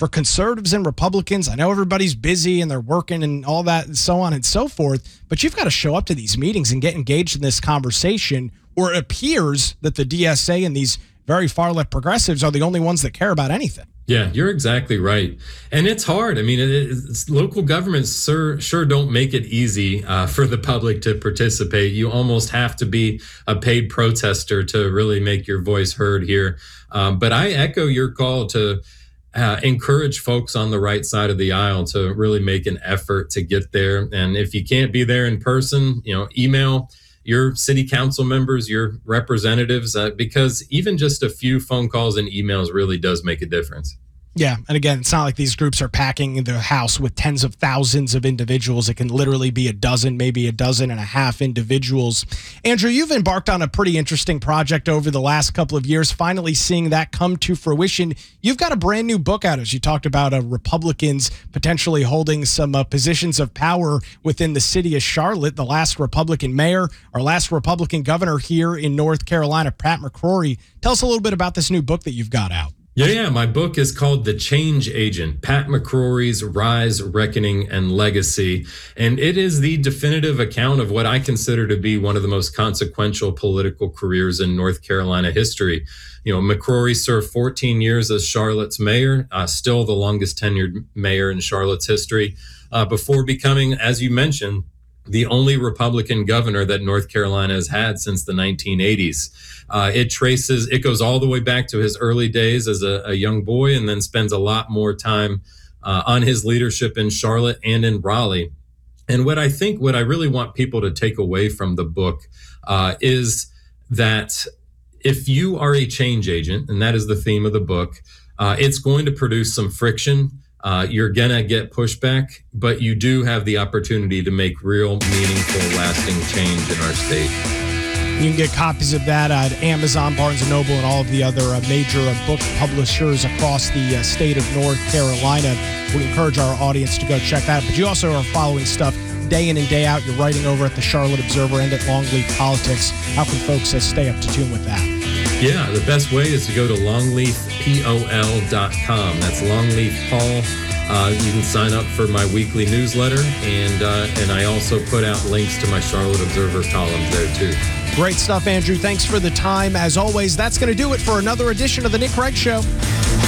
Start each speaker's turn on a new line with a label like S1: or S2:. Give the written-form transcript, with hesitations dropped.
S1: for conservatives and Republicans. I know everybody's busy and they're working and all that and so on and so forth, but you've got to show up to these meetings and get engaged in this conversation, or it appears that the DSA and these very far-left progressives are the only ones that care about anything.
S2: Yeah, you're exactly right. And it's hard. I mean, local governments sure don't make it easy for the public to participate. You almost have to be a paid protester to really make your voice heard here. But I echo your call to encourage folks on the right side of the aisle to really make an effort to get there. And if you can't be there in person, email your city council members, your representatives, because even just a few phone calls and emails really does make a difference.
S1: Yeah. And again, it's not like these groups are packing the house with tens of thousands of individuals. It can literally be a dozen, maybe a dozen and a half individuals. Andrew, you've embarked on a pretty interesting project over the last couple of years, finally seeing that come to fruition. You've got a brand new book out, as you talked about, Republicans potentially holding some positions of power within the city of Charlotte. The last Republican mayor, our last Republican governor here in North Carolina, Pat McCrory. Tell us a little bit about this new book that you've got out.
S2: Yeah. My book is called The Change Agent, Pat McCrory's Rise, Reckoning, and Legacy. And it is the definitive account of what I consider to be one of the most consequential political careers in North Carolina history. McCrory served 14 years as Charlotte's mayor, still the longest tenured mayor in Charlotte's history, before becoming, as you mentioned, the only Republican governor that North Carolina has had since the 1980s. It goes all the way back to his early days as a young boy, and then spends a lot more time on his leadership in Charlotte and in Raleigh. And what I really want people to take away from the book is that if you are a change agent, and that is the theme of the book, it's going to produce some friction. You're going to get pushback, but you do have the opportunity to make real, meaningful, lasting change in our state.
S1: You can get copies of that at Amazon, Barnes & Noble, and all of the other major book publishers across the state of North Carolina. We encourage our audience to go check that out. But you also are following stuff day in and day out. You're writing over at the Charlotte Observer and at Longleaf Politics. How can folks stay up to tune with that?
S2: Yeah, the best way is to go to longleafpol.com. That's Longleaf Paul. You can sign up for my weekly newsletter, and I also put out links to my Charlotte Observer columns there too.
S1: Great stuff, Andrew. Thanks for the time. As always, that's going to do it for another edition of The Nick Craig Show.